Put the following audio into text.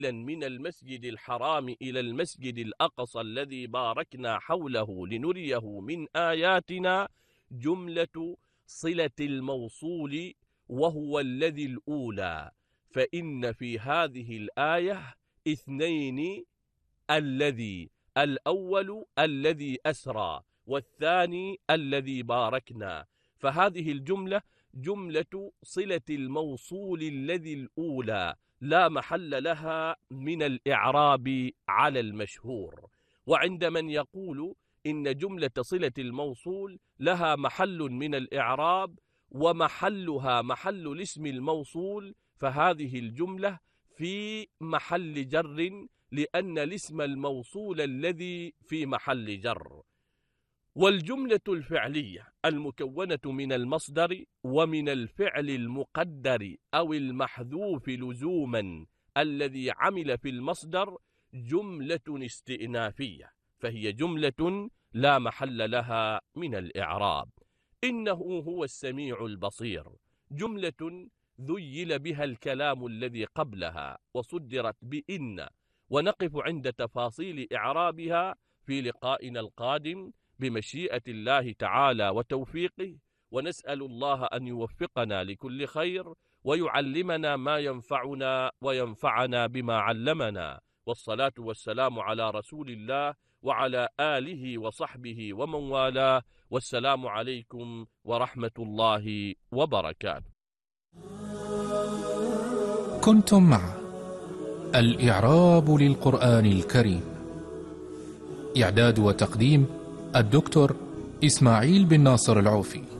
من المسجد الحرام إلى المسجد الأقصى الذي باركنا حوله لنريه من آياتنا جملة صلة الموصول وهو الذي الأولى، فإن في هذه الآية اثنين، الذي الأول الذي أسرى والثاني الذي باركنا، فهذه الجملة جملة صلة الموصول الذي الأولى لا محل لها من الإعراب على المشهور. وعند من يقول إن جملة صلة الموصول لها محل من الإعراب ومحلها محل الاسم الموصول، فهذه الجملة في محل جر، لأن الاسم الموصول الذي في محل جر. والجملة الفعلية المكونة من المصدر ومن الفعل المقدر أو المحذوف لزوما الذي عمل في المصدر جملة استئنافية، فهي جملة لا محل لها من الإعراب. إنه هو السميع البصير جملة ذيل بها الكلام الذي قبلها وصدرت بإن، ونقف عند تفاصيل إعرابها في لقائنا القادم بمشيئة الله تعالى وتوفيقه، ونسأل الله أن يوفقنا لكل خير ويعلمنا ما ينفعنا وينفعنا بما علمنا، والصلاة والسلام على رسول الله وعلى آله وصحبه ومن والاه، والسلام عليكم ورحمة الله وبركاته. كنتم مع الإعراب للقرآن الكريم، إعداد وتقديم الدكتور إسماعيل بن ناصر العوفي.